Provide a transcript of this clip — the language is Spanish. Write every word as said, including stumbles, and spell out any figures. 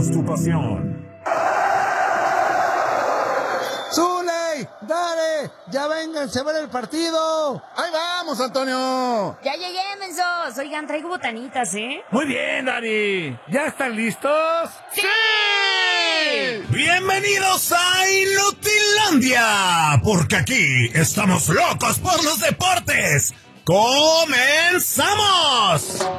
es tu pasión. ¡Zule! ¡Dale! ¡Ya vénganse a ver el partido! ¡Ahí vamos, Antonio! Ya llegué, mensos. Oigan, traigo botanitas, ¿eh? Muy bien, Dani. ¿Ya están listos? ¡Sí! Bienvenidos a Inutilandia, porque aquí estamos locos por los deportes. ¡Comenzamos!